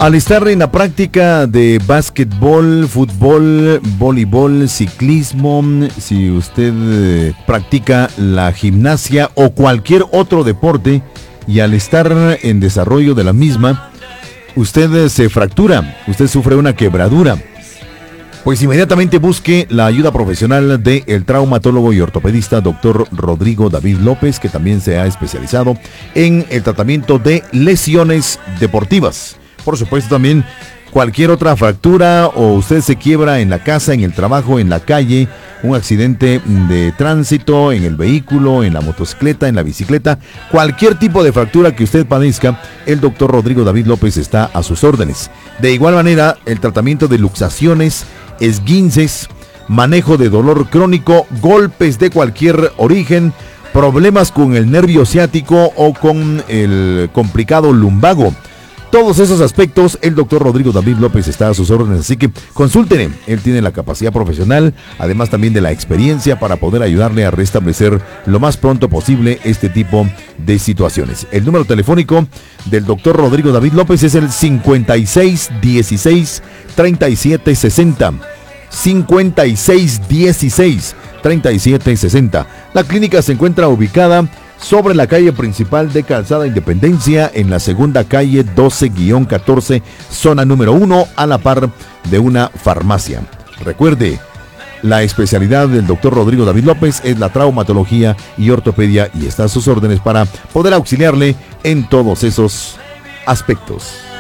Al estar en la práctica de básquetbol, fútbol, voleibol, ciclismo, si usted practica la gimnasia o cualquier otro deporte y al estar en desarrollo de la misma, usted se fractura, usted sufre una quebradura, pues inmediatamente busque la ayuda profesional del traumatólogo y ortopedista Dr. Rodrigo David López, que también se ha especializado en el tratamiento de lesiones deportivas. Por supuesto, también cualquier otra fractura o usted se quiebra en la casa, en el trabajo, en la calle, un accidente de tránsito, en el vehículo, en la motocicleta, en la bicicleta, cualquier tipo de fractura que usted padezca, el doctor Rodrigo David López está a sus órdenes. De igual manera, el tratamiento de luxaciones, esguinces, manejo de dolor crónico, golpes de cualquier origen, problemas con el nervio ciático o con el complicado lumbago. Todos esos aspectos, el doctor Rodrigo David López está a sus órdenes, así que consúltenle. Él tiene la capacidad profesional, además también de la experiencia para poder ayudarle a restablecer lo más pronto posible este tipo de situaciones. El número telefónico del doctor Rodrigo David López es el 5616-3760. 5616-3760. La clínica se encuentra ubicada sobre la calle principal de Calzada Independencia, en la segunda calle 12-14, zona número 1, a la par de una farmacia. Recuerde, la especialidad del doctor Rodrigo David López es la traumatología y ortopedia y está a sus órdenes para poder auxiliarle en todos esos aspectos.